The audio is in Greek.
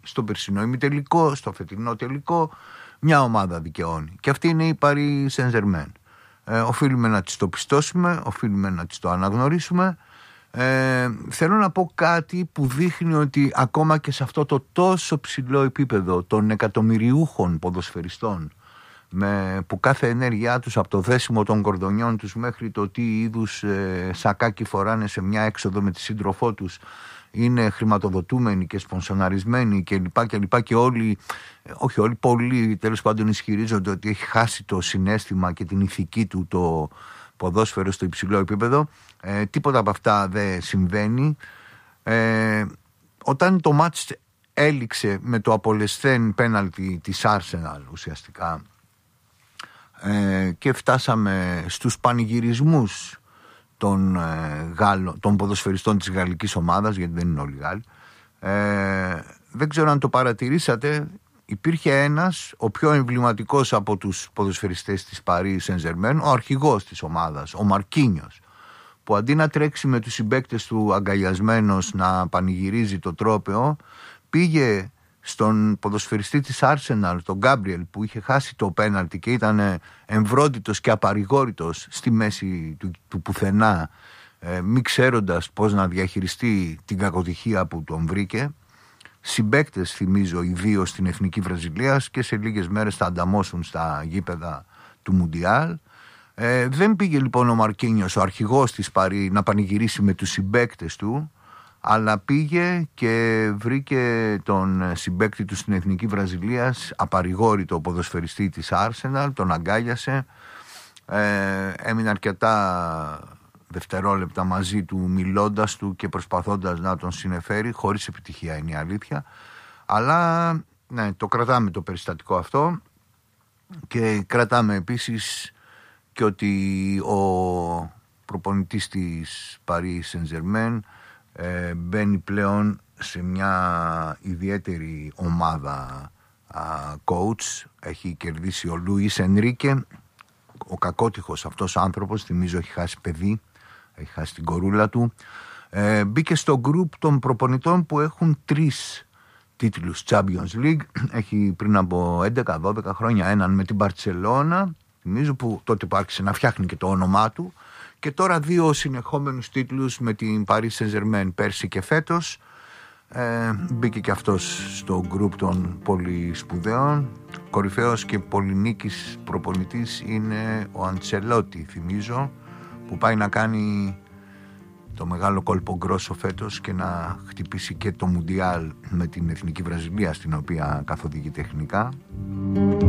στο περσινό ημιτελικό, στο φετινό τελικό, μια ομάδα δικαιώνει. Και αυτή είναι η Paris Saint-Germain. Οφείλουμε να της το πιστώσουμε, οφείλουμε να της το αναγνωρίσουμε. Θέλω να πω κάτι που δείχνει ότι ακόμα και σε αυτό το τόσο ψηλό επίπεδο των εκατομμυριούχων ποδοσφαιριστών, που κάθε ενέργειά τους, από το δέσιμο των κορδονιών τους μέχρι το τι είδους σακάκι φοράνε σε μια έξοδο με τη σύντροφό τους, είναι χρηματοδοτούμενοι και σπονσοναρισμένοι κλπ. Και όλοι, όχι όλοι, πολλοί τέλος πάντων ισχυρίζονται ότι έχει χάσει το συναίσθημα και την ηθική του το ποδόσφαιρο στο υψηλό επίπεδο. Τίποτα από αυτά δεν συμβαίνει. Όταν το μάτς έληξε με το απολεσθέν πέναλτι της Arsenal ουσιαστικά, και φτάσαμε στους πανηγυρισμούς των ποδοσφαιριστών της γαλλικής ομάδας, γιατί δεν είναι όλοι Γάλλοι, δεν ξέρω αν το παρατηρήσατε, υπήρχε ένας, ο πιο εμβληματικός από τους ποδοσφαιριστές της Paris Saint-Germain, ο αρχηγός της ομάδας, ο Μαρκίνιος, που αντί να τρέξει με τους συμπαίκτες του αγκαλιασμένος να πανηγυρίζει το τρόπαιο, πήγε στον ποδοσφαιριστή της Arsenal, τον Γκάμπριελ, που είχε χάσει το πέναλτι και ήταν εμβρόντιτος και απαρηγόρητος στη μέση του πουθενά, μη ξέροντας πώς να διαχειριστεί την κακοτυχία που τον βρήκε. Συμπαίκτες, θυμίζω, οι δύο στην Εθνική Βραζιλίας, και σε λίγες μέρες θα ανταμώσουν στα γήπεδα του Μουντιάλ. Δεν πήγε λοιπόν ο Μαρκίνιος, ο αρχηγός της Παρί, να πανηγυρίσει με τους συμπαίκτες του, αλλά πήγε και βρήκε τον συμπαίκτη του στην Εθνική Βραζιλίας, απαρηγόρητο ποδοσφαιριστή της Arsenal, τον αγκάλιασε, έμεινε αρκετά δευτερόλεπτα μαζί του, μιλώντας του και προσπαθώντας να τον συνεφέρει, χωρίς επιτυχία είναι η αλήθεια. Αλλά ναι, το κρατάμε το περιστατικό αυτό, και κρατάμε επίσης και ότι ο προπονητής της Paris Saint-Germain μπαίνει πλέον σε μια ιδιαίτερη ομάδα coach. Έχει κερδίσει ο Λουίς Ενρίκε, ο κακότυχος αυτός άνθρωπος, θυμίζω έχει χάσει παιδί, έχει χάσει την κορούλα του. Μπήκε στο group των προπονητών που έχουν 3 τίτλους Champions League. Έχει πριν από 11-12 χρόνια έναν με την Μπαρτσελώνα, θυμίζω, που τότε που άρχισε να φτιάχνει και το όνομά του, και τώρα 2 συνεχόμενους τίτλους με την Paris Saint-Germain, πέρσι και φέτος. Μπήκε και αυτός στο γκρουπ των πολύ σπουδαίων. Κορυφαίος και πολυνίκης προπονητής είναι ο Αντσελότη, θυμίζω, που πάει να κάνει το μεγάλο κόλπο γκρόσο φέτος και να χτυπήσει και το Μουντιάλ με την Εθνική Βραζιλία, στην οποία καθοδηγεί τεχνικά.